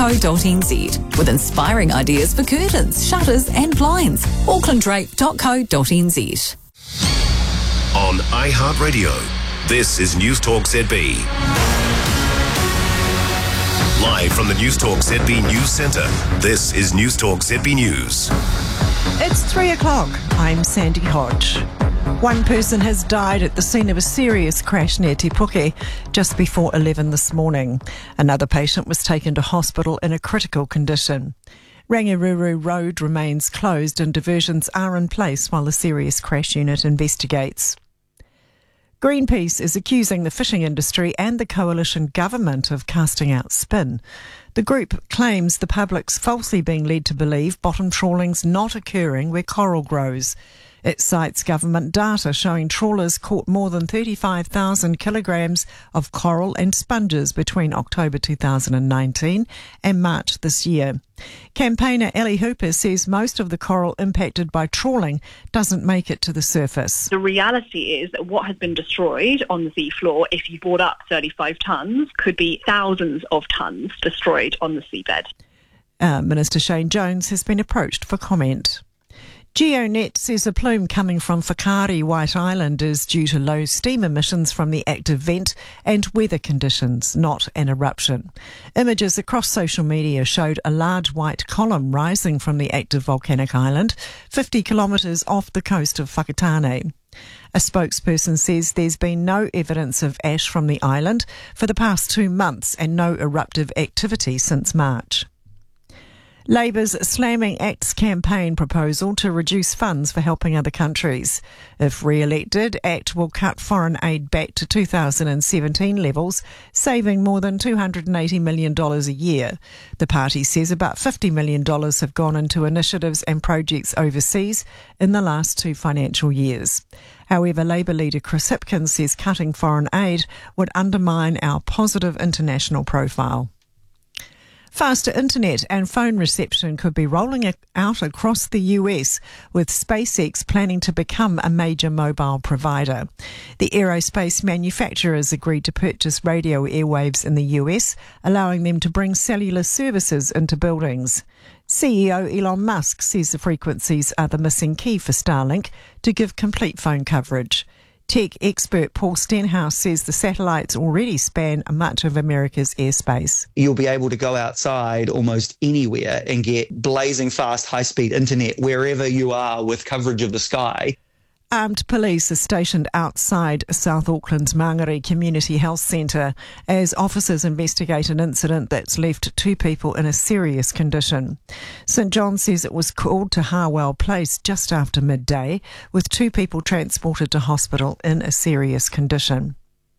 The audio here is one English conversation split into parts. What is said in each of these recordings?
aucklanddrape.co.nz with inspiring ideas for curtains, shutters and blinds. aucklanddrape.co.nz. On iHeartRadio, this is News Talk ZB. Live from the News Talk ZB News Centre, this is News Talk ZB News. It's 3 o'clock. I'm Sandy Hodge. One person has died at the scene of a serious crash near Te Puke just before 11 this morning. Another patient was taken to hospital in a critical condition. Rangiruru Road remains closed and diversions are in place while the serious crash unit investigates. Greenpeace is accusing the fishing industry and the coalition government of casting out spin. The group claims the public's falsely being led to believe bottom trawling's not occurring where coral grows. It cites government data showing trawlers caught more than 35,000 kilograms of coral and sponges between October 2019 and March this year. Campaigner Ellie Hooper says most of the coral impacted by trawling doesn't make it to the surface. The reality is that what has been destroyed on the seafloor, if you brought up 35 tonnes, could be thousands of tonnes destroyed on the seabed. Minister Shane Jones has been approached for comment. GeoNet says a plume coming from Whakaari White Island is due to low steam emissions from the active vent and weather conditions, not an eruption. Images across social media showed a large white column rising from the active volcanic island, 50 kilometres off the coast of Whakatane. A spokesperson says there's been no evidence of ash from the island for the past 2 months and no eruptive activity since March. Labour's slamming ACT's campaign proposal to reduce funds for helping other countries. If re-elected, ACT will cut foreign aid back to 2017 levels, saving more than $280 million a year. The party says about $50 million have gone into initiatives and projects overseas in the last 2 financial years. However, Labour leader Chris Hipkins says cutting foreign aid would undermine our positive international profile. Faster internet and phone reception could be rolling out across the US, with SpaceX planning to become a major mobile provider. The aerospace manufacturers agreed to purchase radio airwaves in the US, allowing them to bring cellular services into buildings. CEO Elon Musk says the frequencies are the missing key for Starlink to give complete phone coverage. Tech expert Paul Stenhouse says the satellites already span much of America's airspace. You'll be able to go outside almost anywhere and get blazing fast, high-speed internet wherever you are with coverage of the sky. Armed police are stationed outside South Auckland's Mangere Community Health Centre as officers investigate an incident that's left 2 people in a serious condition. St John says it was called to Harwell Place just after midday, with 2 people transported to hospital in a serious condition.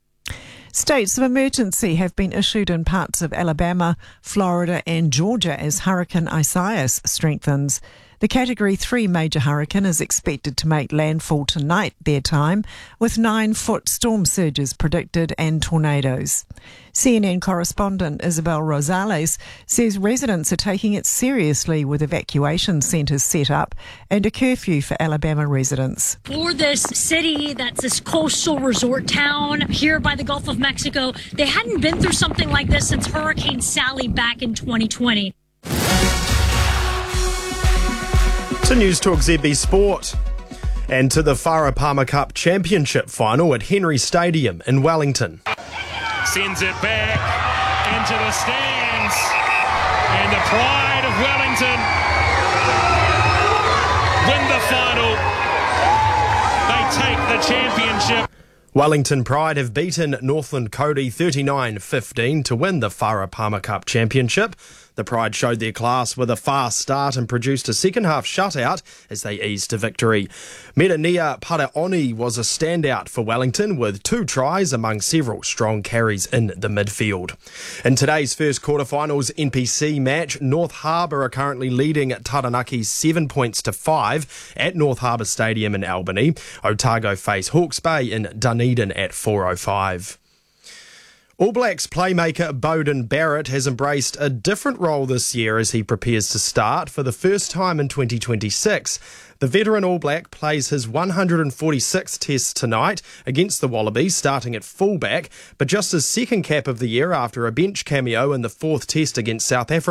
States of emergency have been issued in parts of Alabama, Florida and Georgia as Hurricane Isaias strengthens. The Category 3 major hurricane is expected to make landfall tonight their time, with 9-foot storm surges predicted and tornadoes. CNN correspondent Isabel Rosales says residents are taking it seriously with evacuation centres set up and a curfew for Alabama residents. For this city that's this coastal resort town here by the Gulf of Mexico, they hadn't been through something like this since Hurricane Sally back in 2020. To News Talk ZB Sport and to the Farah Palmer Cup Championship final at Henry Stadium in Wellington. Sends it back into the stands, and the pride of Wellington win the final. They take the championship. Wellington Pride have beaten Northland Cody 39-15 to win the Farah Palmer Cup Championship. The Pride showed their class with a fast start and produced a second-half shutout as they eased to victory. Merenia Paraoni was a standout for Wellington with 2 tries among several strong carries in the midfield. In today's first quarterfinals NPC match, North Harbour are currently leading Taranaki 7 points to 5 at North Harbour Stadium in Albany. Otago face Hawke's Bay in Dunedin at 4:05. All Blacks playmaker Beauden Barrett has embraced a different role this year as he prepares to start for the first time in 2026. The veteran All Black plays his 146th test tonight against the Wallabies, starting at fullback, but just his second cap of the year after a bench cameo in the 4th test against South Africa.